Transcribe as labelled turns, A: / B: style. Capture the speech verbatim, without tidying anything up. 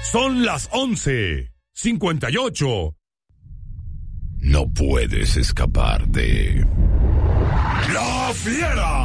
A: Son las once cincuenta y ocho. No puedes escapar de... ¡La Fiera!